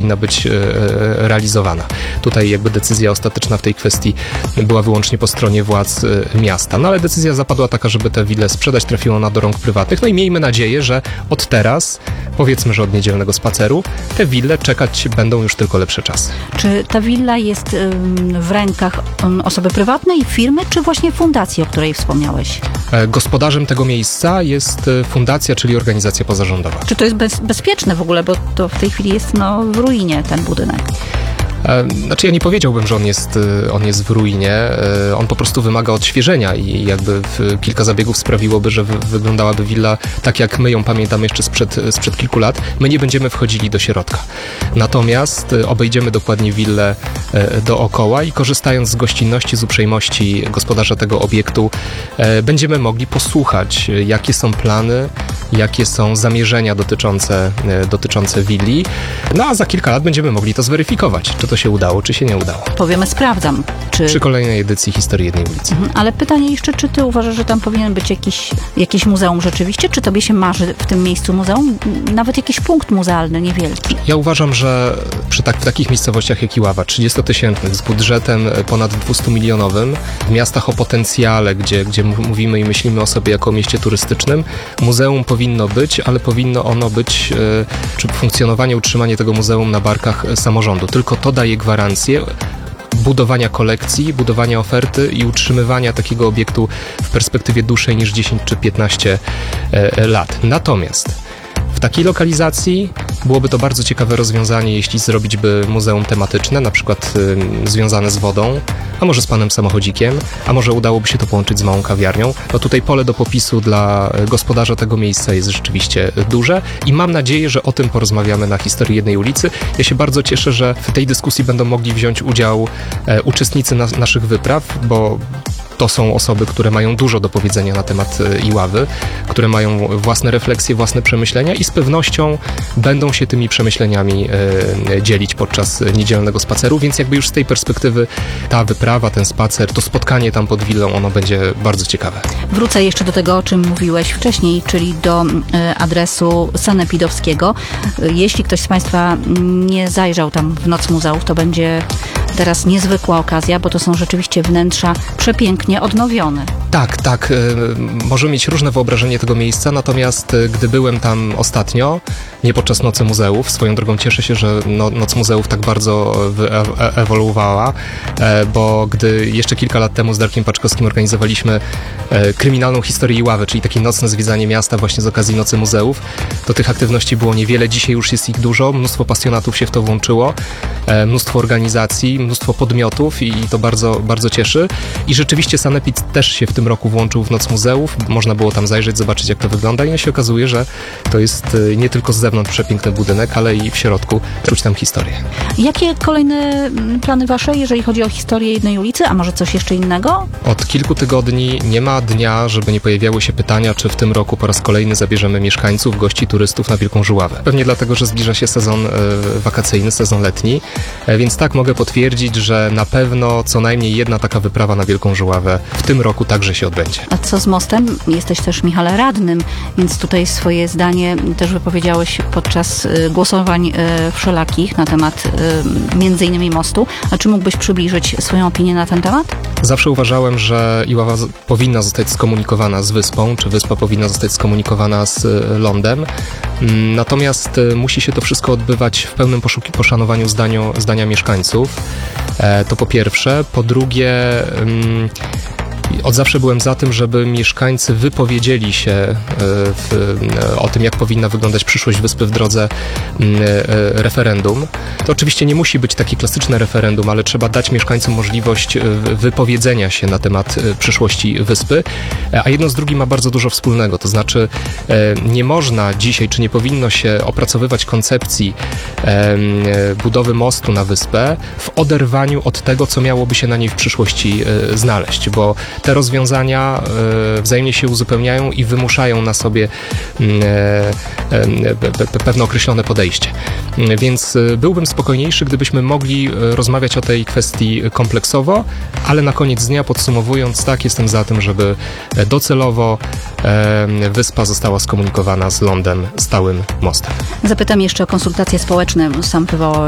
powinna być realizowana. Tutaj jakby decyzja ostateczna w tej kwestii była wyłącznie po stronie władz miasta. No ale decyzja zapadła taka, żeby te wille sprzedać, trafiło ona do rąk prywatnych. No i miejmy nadzieję, że od teraz, powiedzmy, że od niedzielnego spaceru, te wille czekać będą już tylko lepsze czasy. Czy ta willa jest w rękach osoby prywatnej, firmy, czy właśnie fundacji, o której wspomniałeś? Gospodarzem tego miejsca jest fundacja, czyli organizacja pozarządowa. Czy to jest bezpieczne w ogóle, bo to w tej chwili jest w ruinie ten budynek? Znaczy ja nie powiedziałbym, że on jest w ruinie, on po prostu wymaga odświeżenia i jakby kilka zabiegów sprawiłoby, że wyglądałaby willa tak, jak my ją pamiętamy jeszcze sprzed kilku lat. My nie będziemy wchodzili do środka. Natomiast obejdziemy dokładnie willę dookoła i korzystając z gościnności, z uprzejmości gospodarza tego obiektu, będziemy mogli posłuchać, jakie są plany, jakie są zamierzenia dotyczące willi. No a za kilka lat będziemy mogli to zweryfikować, czy to się udało, czy się nie udało. Powiemy, sprawdzam. Przy kolejnej edycji Historii jednej ulicy. Ale pytanie jeszcze, czy ty uważasz, że tam powinien być jakieś muzeum rzeczywiście? Czy tobie się marzy w tym miejscu muzeum? Nawet jakiś punkt muzealny niewielki. Ja uważam, że w takich miejscowościach jak Iława, 30-tysięcznych, z budżetem ponad 200-milionowym, w miastach o potencjale, gdzie mówimy i myślimy o sobie jako o mieście turystycznym, muzeum powinno być, ale powinno ono być, czy funkcjonowanie, utrzymanie tego muzeum na barkach samorządu. Tylko to daje gwarancję budowania kolekcji, budowania oferty i utrzymywania takiego obiektu w perspektywie dłuższej niż 10 czy 15 lat. Natomiast w takiej lokalizacji byłoby to bardzo ciekawe rozwiązanie, jeśli zrobić by muzeum tematyczne, na przykład związane z wodą, a może z panem samochodzikiem, a może udałoby się to połączyć z małą kawiarnią. No tutaj pole do popisu dla gospodarza tego miejsca jest rzeczywiście duże i mam nadzieję, że o tym porozmawiamy na Historii jednej ulicy. Ja się bardzo cieszę, że w tej dyskusji będą mogli wziąć udział uczestnicy naszych wypraw, bo to są osoby, które mają dużo do powiedzenia na temat Iławy, które mają własne refleksje, własne przemyślenia i z pewnością będą się tymi przemyśleniami dzielić podczas niedzielnego spaceru, więc jakby już z tej perspektywy ta wyprawa, ten spacer, to spotkanie tam pod willą, ono będzie bardzo ciekawe. Wrócę jeszcze do tego, o czym mówiłeś wcześniej, czyli do adresu Sanepidowskiego. Jeśli ktoś z Państwa nie zajrzał tam w Noc Muzeów, to będzie teraz niezwykła okazja, bo to są rzeczywiście wnętrza przepięknie odnowione. Tak. Możemy mieć różne wyobrażenie tego miejsca, natomiast gdy byłem tam ostatnio, nie podczas Nocy Muzeów, swoją drogą cieszę się, że Noc Muzeów tak bardzo ewoluowała, bo gdy jeszcze kilka lat temu z Darkiem Paczkowskim organizowaliśmy kryminalną historię Iławy, czyli takie nocne zwiedzanie miasta właśnie z okazji Nocy Muzeów, to tych aktywności było niewiele, dzisiaj już jest ich dużo, mnóstwo pasjonatów się w to włączyło, mnóstwo organizacji, mnóstwo podmiotów i to bardzo, bardzo cieszy. I rzeczywiście Sanepid też się w tym roku włączył w Noc Muzeów. Można było tam zajrzeć, zobaczyć, jak to wygląda i się okazuje, że to jest nie tylko z zewnątrz przepiękny budynek, ale i w środku czuć tam historię. Jakie kolejne plany wasze, jeżeli chodzi o Historię jednej ulicy, a może coś jeszcze innego? Od kilku tygodni nie ma dnia, żeby nie pojawiały się pytania, czy w tym roku po raz kolejny zabierzemy mieszkańców, gości, turystów na Wielką Żuławę. Pewnie dlatego, że zbliża się sezon wakacyjny, sezon letni, więc tak mogę potwierdzić, że na pewno co najmniej jedna taka wyprawa na Wielką Żuławę w tym roku także się odbędzie. A co z mostem? Jesteś też, Michale, radnym, więc tutaj swoje zdanie też wypowiedziałeś podczas głosowań wszelakich na temat między innymi mostu. A czy mógłbyś przybliżyć swoją opinię na ten temat? Zawsze uważałem, że Iława powinna zostać skomunikowana z wyspą, czy wyspa powinna zostać skomunikowana z lądem. Natomiast musi się to wszystko odbywać w pełnym poszanowaniu zdania mieszkańców. To po pierwsze. Po drugie, od zawsze byłem za tym, żeby mieszkańcy wypowiedzieli się o tym, jak powinna wyglądać przyszłość wyspy w drodze referendum. To oczywiście nie musi być takie klasyczne referendum, ale trzeba dać mieszkańcom możliwość wypowiedzenia się na temat przyszłości wyspy, a jedno z drugim ma bardzo dużo wspólnego, to znaczy nie można dzisiaj, czy nie powinno się opracowywać koncepcji budowy mostu na wyspę w oderwaniu od tego, co miałoby się na niej w przyszłości znaleźć, bo te rozwiązania wzajemnie się uzupełniają i wymuszają na sobie pewne określone podejście. Więc byłbym spokojniejszy, gdybyśmy mogli rozmawiać o tej kwestii kompleksowo, ale na koniec dnia podsumowując, tak, jestem za tym, żeby docelowo wyspa została skomunikowana z lądem, stałym mostem. Zapytam jeszcze o konsultacje społeczne. Sam wywołał